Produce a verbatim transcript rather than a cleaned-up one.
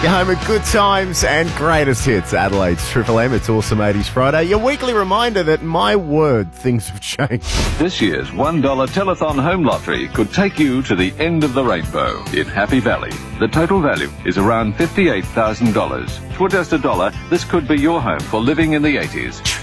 Your home of good times and greatest hits. Adelaide's Triple M. It's Awesome eighties Friday. Your weekly reminder that, my word, things have changed. This year's one dollar Telethon Home Lottery could take you to the end of the rainbow in Happy Valley. The total value is around fifty-eight thousand dollars. For just a dollar, this could be your home for living in the eighties.